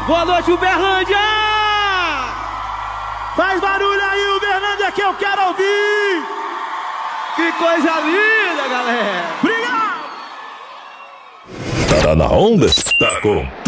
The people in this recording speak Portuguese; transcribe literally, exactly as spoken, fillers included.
Boa noite, Uberlândia! Faz barulho aí, Uberlândia, que eu quero ouvir! Que coisa linda, galera! Obrigado! Tá na onda? Tá com